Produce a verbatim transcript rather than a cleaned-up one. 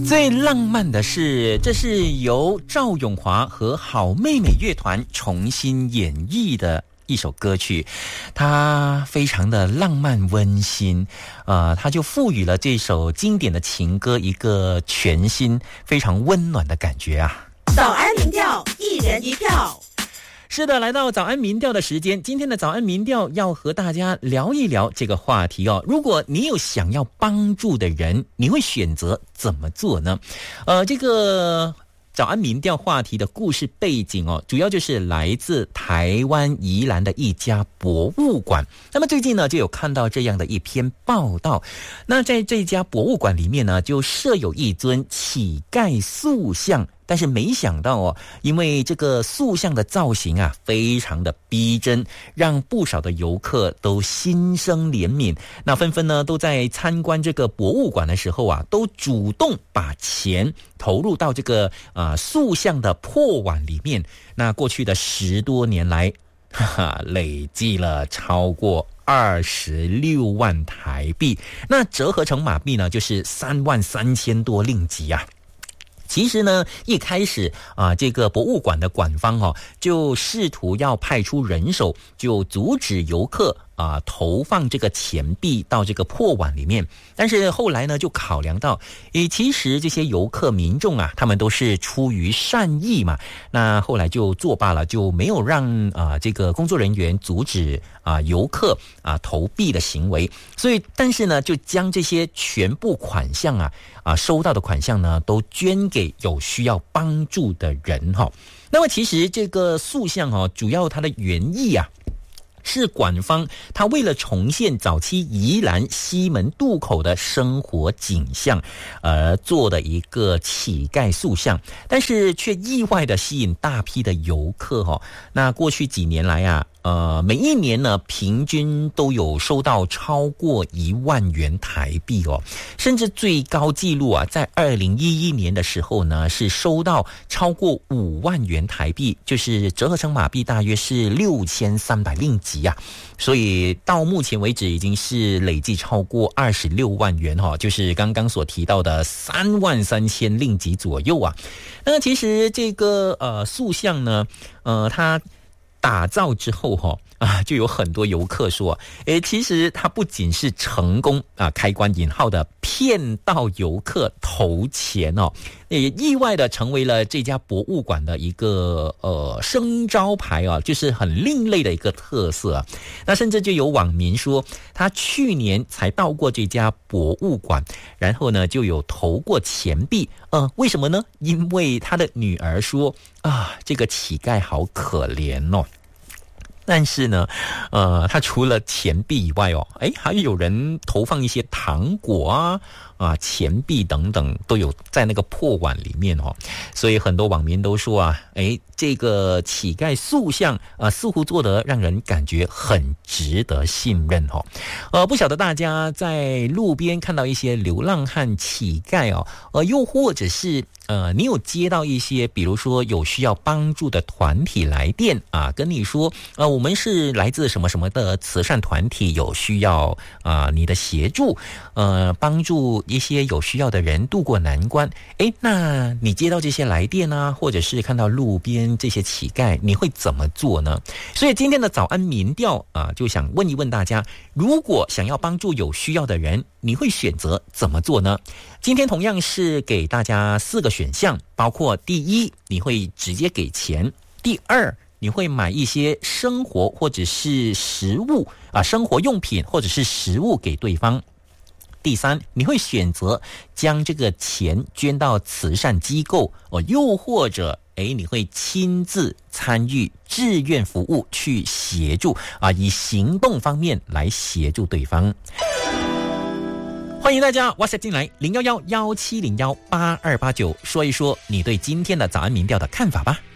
最浪漫的是，这是由赵咏华和好妹妹乐团重新演绎的一首歌曲，它非常的浪漫温馨，呃，它就赋予了这首经典的情歌一个全新、非常温暖的感觉啊！ 早安民调，一人一票。 是的，来到早安民调的时间，今天的早安民调要和大家聊一聊这个话题哦。如果你有想要帮助的人，你会选择怎么做呢？呃，这个早安民调话题的故事背景哦，主要就是来自台湾宜兰的一家博物馆。那么最近呢，就有看到这样的一篇报道。那在这家博物馆里面呢，就设有一尊乞丐塑像。但是没想到哦，因为这个塑像的造型啊，非常的逼真，让不少的游客都心生怜悯。那纷纷呢都在参观这个博物馆的时候啊，都主动把钱投入到这个啊、呃、塑像的破碗里面。那过去的十多年来，哈哈，累计了超过二十六万台币，那折合成马币呢，就是三万三千多令吉啊。其实呢，一开始啊，这个博物馆的馆方哦，就试图要派出人手，就阻止游客啊投放这个钱币到这个破碗里面。但是后来呢，就考量到，诶，其实这些游客民众啊，他们都是出于善意嘛，那后来就作罢了，就没有让啊这个工作人员阻止啊游客啊投币的行为。所以，但是呢，就将这些全部款项啊啊收到的款项呢，都捐给有需要帮助的人哈。那么，其实这个塑像哦，主要它的原意啊，是馆方他为了重现早期宜兰西门渡口的生活景象而做的一个乞丐塑像，但是却意外的吸引大批的游客哦。那过去几年来啊，呃，每一年呢，平均都有收到超过一万元台币哦，甚至最高纪录啊，在二零一一年的时候呢，是收到超过五万元台币，就是折合成马币大约是六千三百令吉啊。所以到目前为止已经是累计超过二十六万元哈、哦，就是刚刚所提到的三万三千令吉左右啊。那其实这个呃塑像呢，呃，它打造之后哈、哦。啊，就有很多游客说，诶，其实他不仅是成功啊，开关引号的骗到游客投钱哦，也意外的成为了这家博物馆的一个呃生招牌啊，就是很另类的一个特色啊。那甚至就有网民说，他去年才到过这家博物馆，然后呢就有投过钱币，呃，为什么呢？因为他的女儿说啊，这个乞丐好可怜哦。但是呢，呃，它除了钱币以外哦，哎，还有人投放一些糖果啊、啊钱币等等，都有在那个破碗里面哦。所以很多网民都说啊，哎，这个乞丐塑像啊，似乎做得让人感觉很值得信任哦。呃，不晓得大家在路边看到一些流浪汉、乞丐哦，呃，又或者是呃，你有接到一些，比如说有需要帮助的团体来电啊，跟你说，呃，我们是来自什么什么的慈善团体，有需要啊、呃、你的协助，呃，帮助一些有需要的人渡过难关。诶，那你接到这些来电啊，或者是看到路边这些乞丐，你会怎么做呢？所以今天的早安民调啊、呃，就想问一问大家，如果想要帮助有需要的人，你会选择怎么做呢？今天同样是给大家四个选项，包括第一，你会直接给钱；第二，你会买一些生活或者是食物啊，生活用品或者是食物给对方；第三，你会选择将这个钱捐到慈善机构哦，又或者诶，你会亲自参与志愿服务去协助啊，以行动方面来协助对方。欢迎大家 WhatsApp 进来零一一一七零一八二八九，说一说你对今天的早安民调的看法吧。